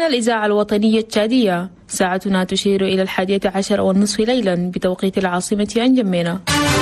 هنا الإذاعة الوطنية التشادية، ساعتنا تشير إلى 11:30 ليلا بتوقيت العاصمة أنجمينا.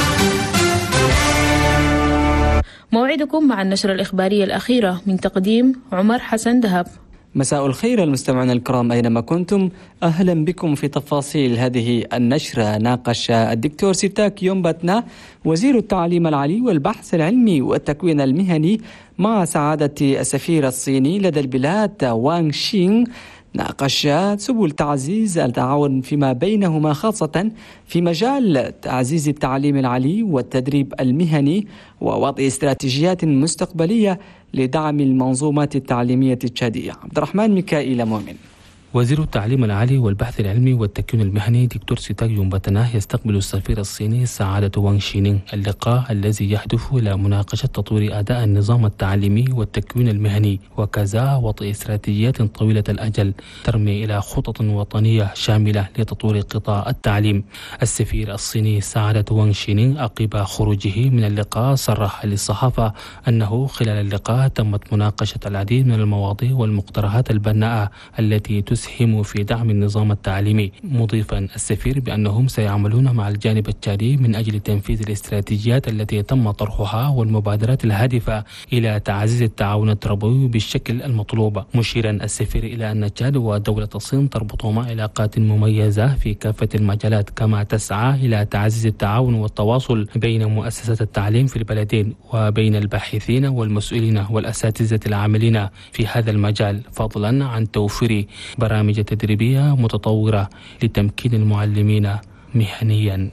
موعدكم مع النشرة الإخبارية الأخيرة من تقديم عمر حسن دهب. مساء الخير المستمعين الكرام أينما كنتم، أهلا بكم في تفاصيل هذه النشرة. ناقش الدكتور سيتاك يومباتنا وزير التعليم العالي والبحث العلمي والتكوين المهني مع سعادة السفير الصيني لدى البلاد وانغ شينغ ناقش سبل تعزيز التعاون فيما بينهما، خاصة في مجال تعزيز التعليم العالي والتدريب المهني ووضع استراتيجيات مستقبلية لدعم المنظومات التعليمية التشادية. عبد الرحمن ميكائيل مؤمن. وزير التعليم العالي والبحث العلمي والتكوين المهني دكتور سيتاك يومباتنا يستقبل السفير الصيني سعادة وانغ شينينغ. اللقاء الذي يهدف إلى مناقشة تطوير أداء النظام التعليمي والتكوين المهني، وكذا وضع استراتيجيات طويلة الأجل ترمي إلى خطط وطنية شاملة لتطوير قطاع التعليم. السفير الصيني سعادة وانغ شينينغ عقب خروجه من اللقاء صرح للصحافة أنه خلال اللقاء تمت مناقشة العديد من المواضيع والمقترحات البناءة التي تسهم في دعم النظام التعليمي، مضيفا السفير بأنهم سيعملون مع الجانب التشادي من أجل تنفيذ الاستراتيجيات التي تم طرحها والمبادرات الهادفة إلى تعزيز التعاون التربوي بالشكل المطلوب، مشيرا السفير إلى أن تشاد ودولة الصين تربطهما علاقات مميزة في كافة المجالات، كما تسعى إلى تعزيز التعاون والتواصل بين مؤسسات التعليم في البلدين وبين الباحثين والمسؤولين والأساتذة العاملين في هذا المجال، فضلا عن توفير برامج تدريبية متطورة لتمكين المعلمين مهنيا.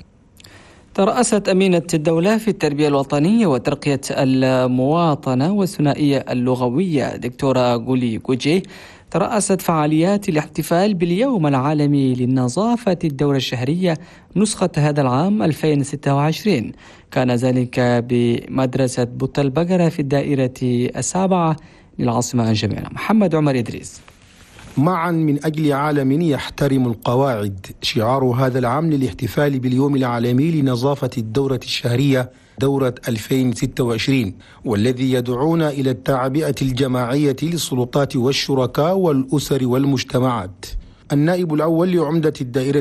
ترأست أمينة الدولة في التربية الوطنية وترقية المواطنة والثنائية اللغوية دكتورة غولي غوجي ترأست فعاليات الاحتفال باليوم العالمي للنظافة الدورة الشهرية نسخة هذا العام 2026. كان ذلك بمدرسة بوط البقرة في الدائرة 7 للعاصمة أنجمينا. محمد عمر إدريس. معا من أجل عالم يحترم القواعد، شعار هذا العام للاحتفال باليوم العالمي لنظافة الدورة الشهرية دورة 2026، والذي يدعونا إلى التعبئة الجماعية للسلطات والشركاء والأسر والمجتمعات. النائب الأول لعمدة الدائرة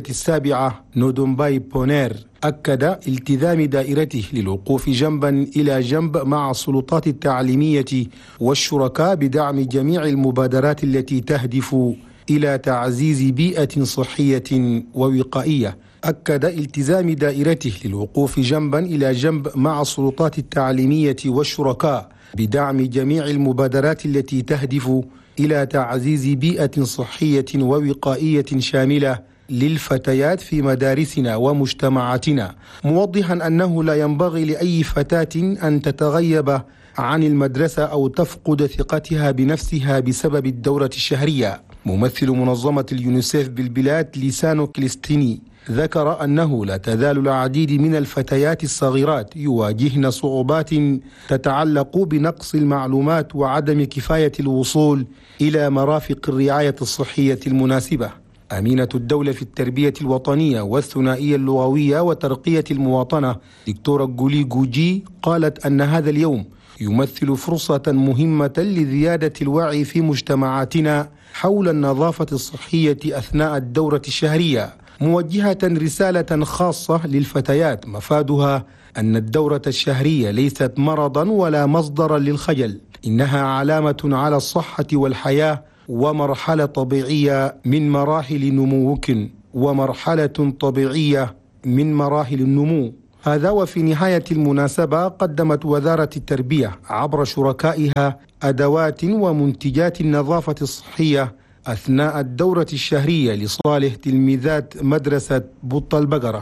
7 نودومباي بونير أكد التزام دائرته للوقوف جنبا إلى جنب مع السلطات التعليمية والشركاء بدعم جميع المبادرات التي تهدف إلى تعزيز بيئة صحية ووقائية. أكد التزام دائرته للوقوف جنبا إلى جنب مع السلطات التعليمية والشركاء بدعم جميع المبادرات التي تهدف إلى تعزيز بيئة صحية ووقائية شاملة للفتيات في مدارسنا ومجتمعاتنا، موضحا أنه لا ينبغي لأي فتاة أن تتغيب عن المدرسة أو تفقد ثقتها بنفسها بسبب الدورة الشهرية. ممثل منظمة اليونيسيف بالبلاد ليسانو كليستيني ذكر أنه لا تزال العديد من الفتيات الصغيرات يواجهن صعوبات تتعلق بنقص المعلومات وعدم كفاية الوصول إلى مرافق الرعاية الصحية المناسبة. أمينة الدولة في التربية الوطنية والثنائية اللغوية وترقية المواطنة دكتورة غولي غوجي قالت أن هذا اليوم يمثل فرصة مهمة لزيادة الوعي في مجتمعاتنا حول النظافة الصحية أثناء الدورة الشهرية، موجهة رسالة خاصة للفتيات مفادها أن الدورة الشهرية ليست مرضا ولا مصدرا للخجل، إنها علامة على الصحة والحياة ومرحلة طبيعية من مراحل نموك ومرحلة طبيعية من مراحل النمو. هذا وفي نهاية المناسبة قدمت وزارة التربية عبر شركائها أدوات ومنتجات النظافة الصحية أثناء الدورة الشهرية لصالح تلميذات مدرسة بوط البقرة.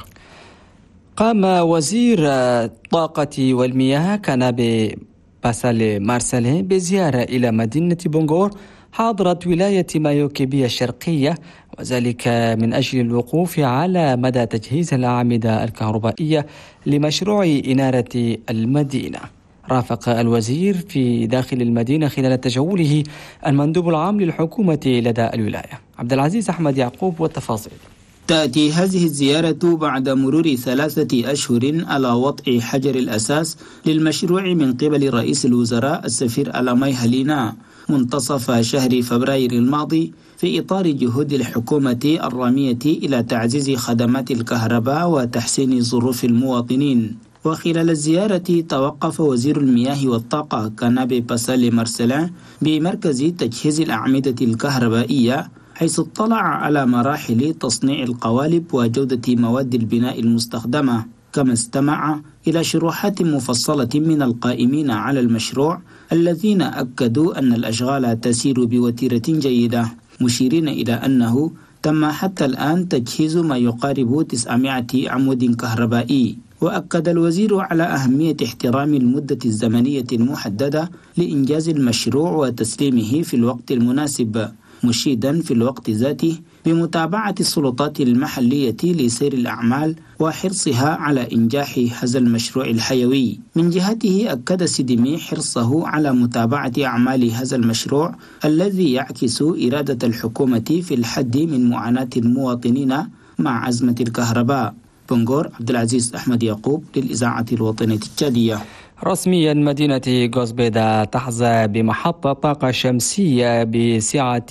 قام وزير الطاقة والمياه كان باسالي مارسيلين بزيارة إلى مدينة بونغور حاضرة ولاية مايوكيبية الشرقية، وذلك من أجل الوقوف على مدى تجهيز الأعمدة الكهربائية لمشروع إنارة المدينة. رافق الوزير في داخل المدينة خلال تجوله المندوب العام للحكومة لدى الولاية. عبد العزيز أحمد يعقوب والتفاصيل. تأتي هذه الزيارة بعد مرور 3 أشهر على وضع حجر الأساس للمشروع من قبل رئيس الوزراء السفير ألاماي هالينا، منتصف شهر فبراير الماضي في إطار جهود الحكومة الرامية إلى تعزيز خدمات الكهرباء وتحسين ظروف المواطنين. وخلال الزيارة توقف وزير المياه والطاقة كانابي باسالي مارسيلين بمركز تجهيز الأعمدة الكهربائية، حيث اطلع على مراحل تصنيع القوالب وجودة مواد البناء المستخدمة، كما استمع إلى شروحات مفصلة من القائمين على المشروع الذين أكدوا أن الأشغال تسير بوتيرة جيدة، مشيرين إلى أنه تم حتى الآن تجهيز ما يقارب 900 عمود كهربائي. وأكد الوزير على أهمية احترام المدة الزمنية المحددة لإنجاز المشروع وتسليمه في الوقت المناسب، مشيدا في الوقت ذاته بمتابعة السلطات المحلية لسير الأعمال وحرصها على إنجاح هذا المشروع الحيوي. من جهته أكد سيديمي حرصه على متابعة أعمال هذا المشروع الذي يعكس إرادة الحكومة في الحد من معاناة المواطنين مع أزمة الكهرباء. بنغور عبد العزيز أحمد يعقوب للإذاعة الوطنية التشادية. رسميا مدينة غوزبيدا تحظى بمحطة طاقة شمسية بسعة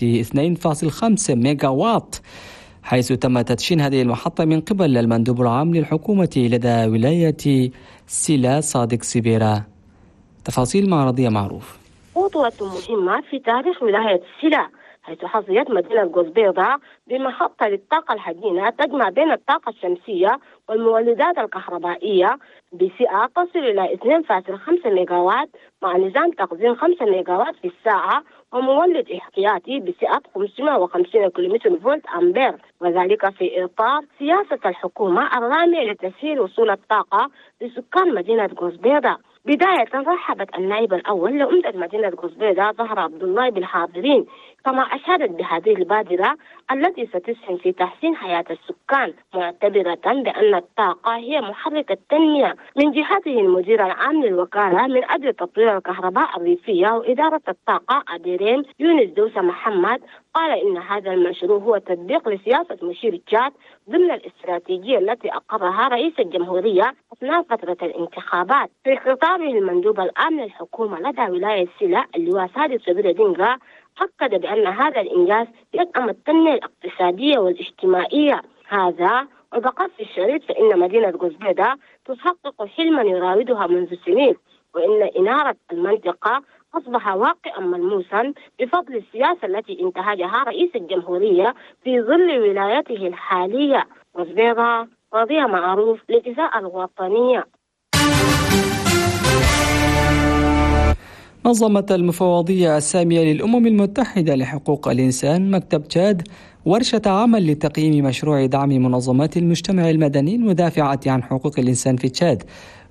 2.5 ميجا واط، حيث تم تدشين هذه المحطة من قبل المندوب العام للحكومة لدى ولاية سيلا صادق سيبيرا. تفاصيل مع رضية معروف. خطوة مهمة في تاريخ ولاية سيلا، حيث حظيت مدينة غوزبيدا بمحطة للطاقة الحديثة تجمع بين الطاقة الشمسية والمولدات الكهربائية بسعة تصل إلى 2.5 ميجاوات مع نظام تخزين 5 ميجاوات في الساعة ومولد احتياطي بسعة 550 كيلومتر فولت أمبير، وذلك في إطار سياسة الحكومة الرامية لتسهيل وصول الطاقة لسكان مدينة غوزبيدا. بداية رحبت النائب الأول لأمة مدينة غوزبيدا ظهر عبد الله بالحاضرين، كما أشادت بهذه البادرة التي ستسهم في تحسين حياة السكان، معتبرة بأن الطاقة هي محرك التنمية. من جهته المدير العام للوكالة من أجل تطوير الكهرباء الريفية وإدارة الطاقة أديريم يونس دوسة محمد قال إن هذا المشروع هو تطبيق لسياسة مشير تشاد ضمن الاستراتيجية التي أقرها رئيس الجمهورية أثناء فترة الانتخابات. في خطابه المندوب العام للحكومة لدى ولاية سيلا اللواء سادس سبير دينغا أكد بأن هذا الإنجاز يدعم التنمية الاقتصادية والاجتماعية. هذا وبقص الشريط فإن مدينة غوزبيدا تحقق حلما يراودها منذ سنين، وإن إنارة المنطقة أصبح واقعا ملموسا بفضل السياسة التي انتهجها رئيس الجمهورية في ظل ولايته الحالية. غوزبيدا، رضية معروف للإذاعة الوطنية. نظمت المفوضية السامية للأمم المتحدة لحقوق الإنسان مكتب تشاد ورشة عمل لتقييم مشروع دعم منظمات المجتمع المدني المدافعة عن حقوق الإنسان في تشاد،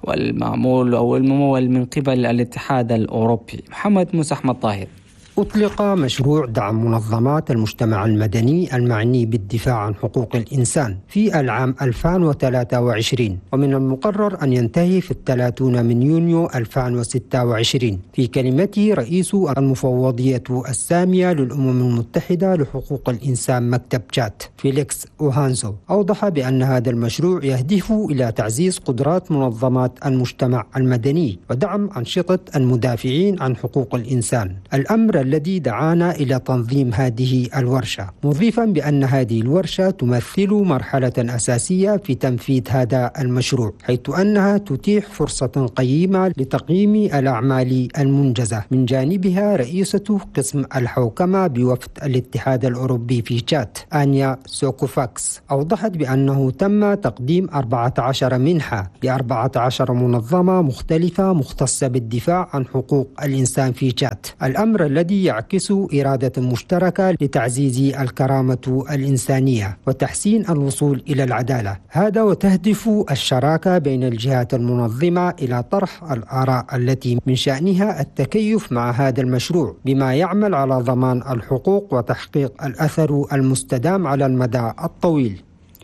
والممول من قبل الاتحاد الأوروبي. محمد موسى أحمد طاهر. أطلق مشروع دعم منظمات المجتمع المدني المعني بالدفاع عن حقوق الإنسان في العام 2023، ومن المقرر أن ينتهي في 30 من يونيو 2026. في كلمته رئيس المفوضية السامية للأمم المتحدة لحقوق الإنسان مكتب تشاد فيليكس أوهانزو أوضح بأن هذا المشروع يهدف إلى تعزيز قدرات منظمات المجتمع المدني ودعم أنشطة المدافعين عن حقوق الإنسان، الأمر الذي دعانا إلى تنظيم هذه الورشة، مضيفا بأن هذه الورشة تمثل مرحلة أساسية في تنفيذ هذا المشروع، حيث أنها تتيح فرصة قيمة لتقييم الأعمال المنجزة. من جانبها رئيسة قسم الحوكمة بوفد الاتحاد الأوروبي في تشاد آنيا سوكوفاكس أوضحت بأنه تم تقديم 14 منحة ل14 منظمة مختلفة مختصة بالدفاع عن حقوق الإنسان في تشاد، الأمر الذي يعكس إرادة مشتركة لتعزيز الكرامة الإنسانية وتحسين الوصول إلى العدالة. هذا وتهدف الشراكة بين الجهات المنظمة إلى طرح الآراء التي من شأنها التكيف مع هذا المشروع بما يعمل على ضمان الحقوق وتحقيق الأثر المستدام على المدى الطويل.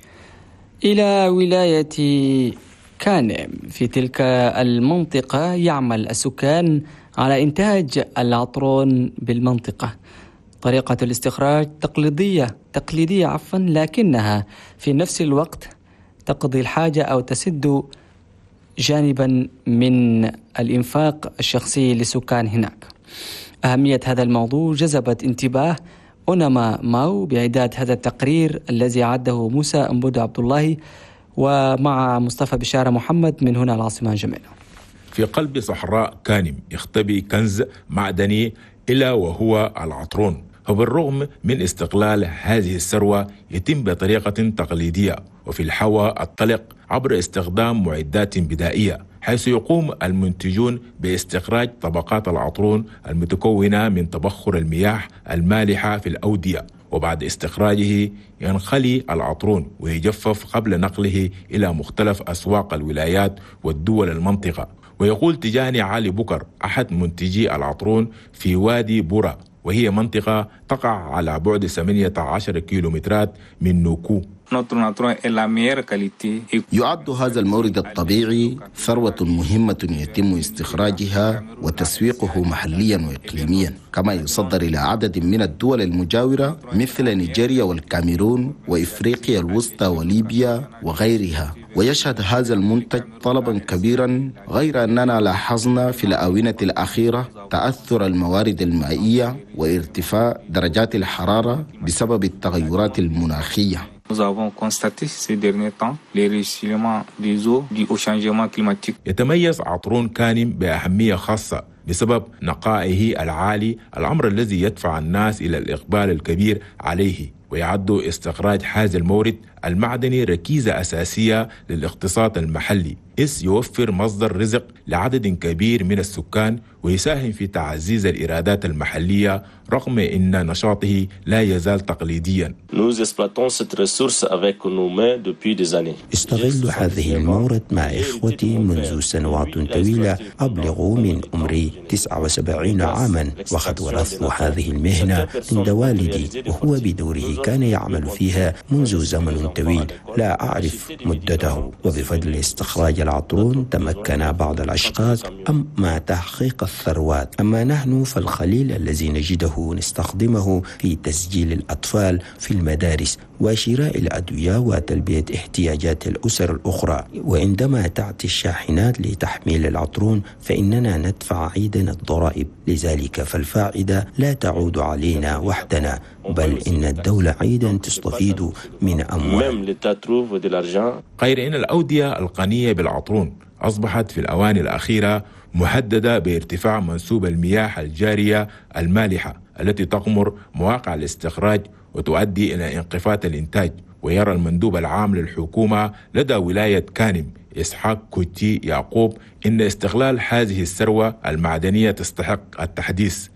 إلى ولاية كانم في تلك المنطقة يعمل السكان على إنتاج العطرون بالمنطقة. طريقة الاستخراج تقليدية لكنها في نفس الوقت تقضي الحاجة أو تسد جانبا من الإنفاق الشخصي للسكان هناك. أهمية هذا الموضوع جذبت انتباه أوناما ماو بإعداد هذا التقرير الذي أعده موسى أمبود عبد الله ومع مصطفى بشارة محمد من هنا العاصمة جميلة. في قلب صحراء كانم يختبئ كنز معدني إلا وهو العطرون. وبالرغم من استقلال هذه الثروة يتم بطريقة تقليدية وفي الهواء الطلق عبر استخدام معدات بدائية، حيث يقوم المنتجون باستخراج طبقات العطرون المتكونة من تبخر المياه المالحة في الأودية، وبعد استخراجه ينخلي العطرون ويجفف قبل نقله إلى مختلف أسواق الولايات والدول المنطقة. ويقول تجاني علي بكر أحد منتجي العطرون في وادي بورا، وهي منطقة تقع على بعد 18 كيلومترات من نوكو. يعد هذا المورد الطبيعي ثروة مهمة يتم استخراجها وتسويقه محليا وإقليميا، كما يصدر إلى عدد من الدول المجاورة مثل نيجيريا والكاميرون وإفريقيا الوسطى وليبيا وغيرها. ويشهد هذا المنتج طلبا كبيرا، غير أننا لاحظنا في الآونة الأخيرة تأثر الموارد المائية وارتفاع درجات الحرارة بسبب التغيرات المناخية. يتميز عطرون كانم بأهمية خاصة بسبب نقائه العالي، الأمر الذي يدفع الناس إلى الإقبال الكبير عليه. ويعد استخراج هذا المورد المعدني ركيزة أساسية للاقتصاد المحلي، إذ يوفر مصدر رزق لعدد كبير من السكان ويساهم في تعزيز الإيرادات المحلية رغم أن نشاطه لا يزال تقليديا. استغل هذه المورد مع إخوتي منذ سنوات طويلة، أبلغ من عمري 79 عاما، وقد ورثت هذه المهنة عند والدي، وهو بدوره كان يعمل فيها منذ زمن طويل لا أعرف مدته. وبفضل استخراج العطرون تمكن بعض الأشخاص أما تحقيق الثروات، أما نحن فالقليل الذي نجده نستخدمه في تسجيل الأطفال في المدارس وشراء الأدوية وتلبية احتياجات الأسر الأخرى. وعندما تأتي الشاحنات لتحميل العطرون فإننا ندفع أيضا الضرائب، لذلك فالفائدة لا تعود علينا وحدنا، بل إن الدولة أيضا تستفيد من أموال. غير أن الأودية الغنية بالعطرون أصبحت في الأوان الأخيرة مهددة بارتفاع منسوب المياه الجارية المالحة التي تغمر مواقع الاستخراج وتؤدي إلى انخفاض الإنتاج. ويرى المندوب العام للحكومة لدى ولاية كانم إسحاق كوتي يعقوب إن استغلال هذه الثروة المعدنية تستحق التحديث.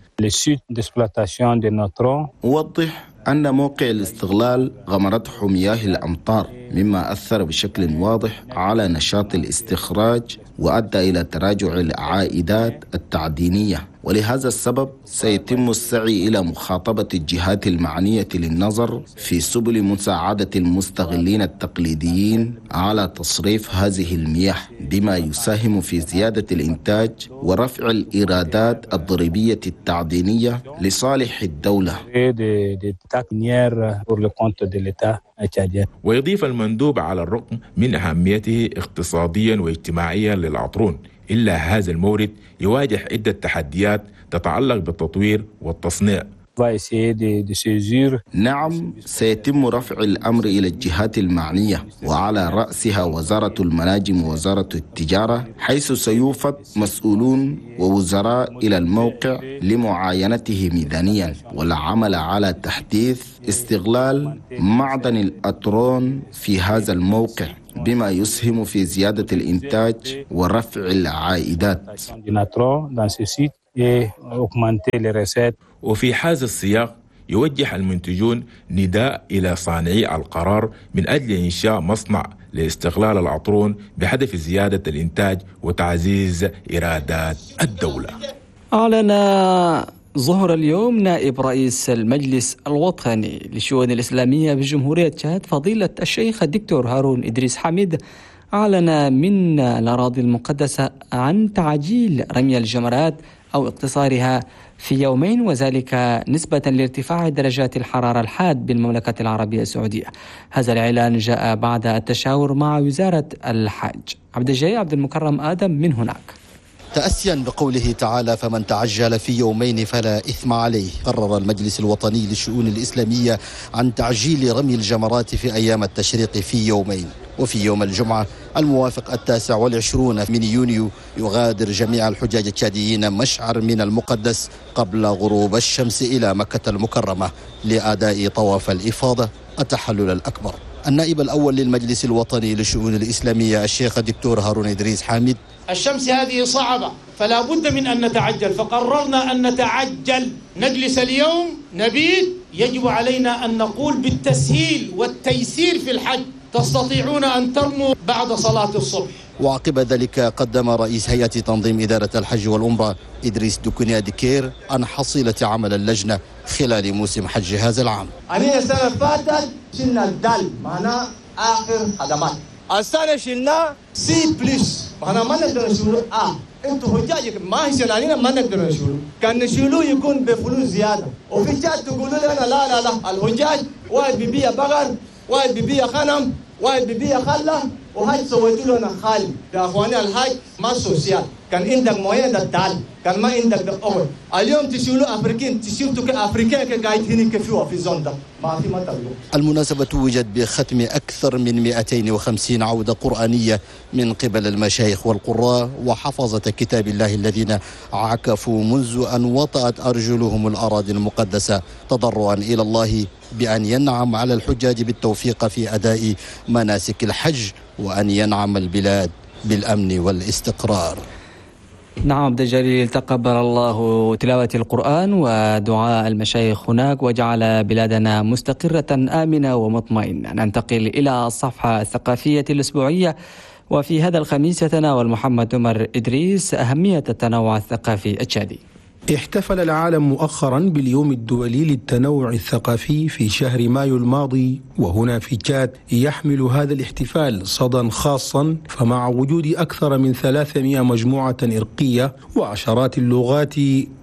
وضح أن موقع الاستغلال غمرته مياه الأمطار، مما أثر بشكل واضح على نشاط الاستخراج وأدى إلى تراجع العائدات التعدينية. ولهذا السبب سيتم السعي إلى مخاطبة الجهات المعنية للنظر في سبل مساعدة المستغلين التقليديين على تصريف هذه المياه، بما يساهم في زيادة الإنتاج ورفع الإيرادات الضريبية التعدينية لصالح الدولة. ويضيف المندوب على الرغم من أهميته اقتصاديا واجتماعيا للعطرون، إلا هذا المورد يواجه عدة تحديات تتعلق بالتطوير والتصنيع. نعم، سيتم رفع الأمر إلى الجهات المعنية، وعلى رأسها وزارة المناجم ووزارة التجارة، حيث سيوفد مسؤولون ووزراء إلى الموقع لمعاينته ميدانيا والعمل على تحديث استغلال معدن العطرون في هذا الموقع، بما يسهم في زيادة الإنتاج ورفع العائدات. وفي هذا السياق يوجه المنتجون نداء إلى صانعي القرار من أجل إنشاء مصنع لاستغلال العطرون بهدف زيادة الإنتاج وتعزيز إيرادات الدولة. أعلن ظهر اليوم نائب رئيس المجلس الوطني للشؤون الإسلامية بجمهورية تشاد فضيلة الشيخ الدكتور هارون إدريس حميد أعلن من الأراضي المقدسة عن تعجيل رمي الجمرات أو اقتصارها في يومين، وذلك نسبة لارتفاع درجات الحرارة الحاد بالمملكة العربية السعودية. هذا الإعلان جاء بعد التشاور مع وزارة الحج. عبد المكرم آدم من هناك. تأسيا بقوله تعالى فمن تعجل في يومين فلا إثم عليه، قرر المجلس الوطني للشؤون الإسلامية عن تعجيل رمي الجمرات في أيام التشريق في يومين. وفي يوم الجمعة الموافق 29 من يونيو يغادر جميع الحجاج التشاديين مشعر من المقدس قبل غروب الشمس إلى مكة المكرمة لأداء طواف الإفاضة التحلل الأكبر. النائب الأول للمجلس الوطني للشؤون الإسلامية الشيخ الدكتور هارون إدريس حامد: الشمس هذه صعبة فلا بد من أن نتعجل، فقررنا أن نتعجل، نجلس اليوم نبيت. يجب علينا أن نقول بالتسهيل والتيسير في الحج، تستطيعون أن ترموا بعد صلاة الصبح. وعقب ذلك قدم رئيس هيئة تنظيم إدارة الحج والعمرة إدريس دوكونيا ديكير عن حصيلة عمل اللجنة خلال موسم حج هذا العام. أنا السنة فاتت شلنا الدال، معنا آخر خدمات. السنة شلنا C+، معنا ما نقدر نشيله انتوا حجاج ما هي سنانين ما نقدر نشيله، كان نشيله يكون بفلوس زيادة. وفي جات تقولوا لنا لا الحجاج واحد بيبيع بقر، واحد بيبيع خنم، واحد بيبيع خلة، وهاي سويتوا لنا خالي. يا اخواني الحاج ما سوسيال، كان عندك مويه الدال، كان ما عندك الأول. اليوم تشيلوا أفريقيين، تشيلوا كأفريقيين كقاعدين كفيوا في زوندا ما في مطلوب. المناسبة توجد بختم أكثر من 250 عودة قرآنية من قبل المشايخ والقراء وحفظة كتاب الله الذين عكفوا منذ أن وطأت أرجلهم الأراضي المقدسة تضرعا إلى الله بأن ينعم على الحجاج بالتوفيق في أداء مناسك الحج وأن ينعم البلاد بالأمن والاستقرار. نعم عبد الجليل، تقبل الله تلاوة القرآن ودعاء المشايخ هناك وجعل بلادنا مستقرة آمنة ومطمئنة. ننتقل إلى الصفحة الثقافية الأسبوعية، وفي هذا الخميس يتناول محمد عمر إدريس أهمية التنوع الثقافي التشادي. احتفل العالم مؤخرا باليوم الدولي للتنوع الثقافي في شهر مايو الماضي، وهنا في تشاد يحمل هذا الاحتفال صدى خاصا، فمع وجود أكثر من 300 مجموعة إرقية وعشرات اللغات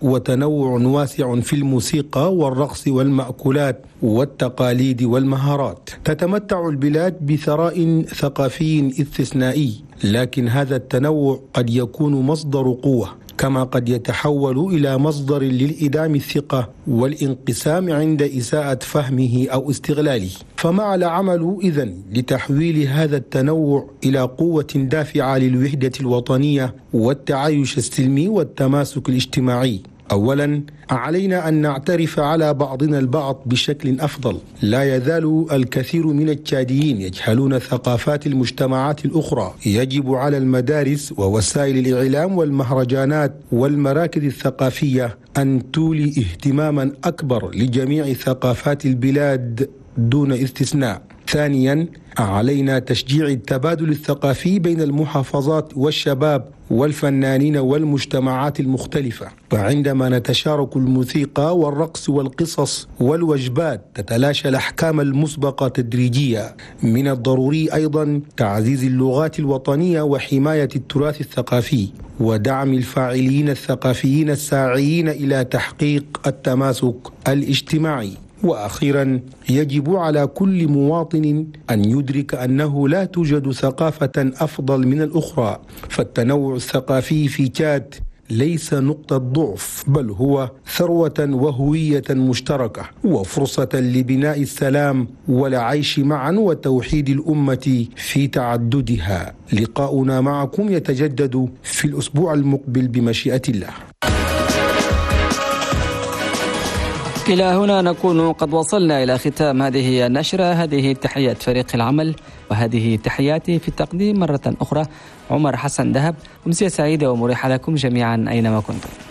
وتنوع واسع في الموسيقى والرقص والمأكولات والتقاليد والمهارات، تتمتع البلاد بثراء ثقافي استثنائي. لكن هذا التنوع قد يكون مصدر قوة، كما قد يتحول إلى مصدر للإدام الثقة والانقسام عند إساءة فهمه أو استغلاله. فمع العمل إذن لتحويل هذا التنوع إلى قوة دافعة للوحدة الوطنية والتعايش السلمي والتماسك الاجتماعي. أولا، علينا أن نعترف على بعضنا البعض بشكل أفضل. لا يزال الكثير من التشاديين يجهلون ثقافات المجتمعات الأخرى. يجب على المدارس ووسائل الإعلام والمهرجانات والمراكز الثقافية أن تولي اهتماما أكبر لجميع ثقافات البلاد دون استثناء. ثانيا، علينا تشجيع التبادل الثقافي بين المحافظات والشباب والفنانين والمجتمعات المختلفة، فعندما نتشارك الموسيقى والرقص والقصص والوجبات تتلاشى الأحكام المسبقة تدريجيا. من الضروري أيضا تعزيز اللغات الوطنية وحماية التراث الثقافي ودعم الفاعلين الثقافيين الساعيين إلى تحقيق التماسك الاجتماعي. وأخيرا، يجب على كل مواطن أن يدرك أنه لا توجد ثقافة أفضل من الأخرى، فالتنوع الثقافي في تشاد ليس نقطة ضعف، بل هو ثروة وهوية مشتركة وفرصة لبناء السلام والعيش معا وتوحيد الأمة في تعددها. لقاؤنا معكم يتجدد في الأسبوع المقبل بمشيئة الله. إلى هنا نكون قد وصلنا إلى ختام هذه النشرة. هذه تحيات فريق العمل وهذه تحياتي في التقديم مرة أخرى عمر حسن دهب. أمسية سعيدة ومريحة لكم جميعا أينما كنتم.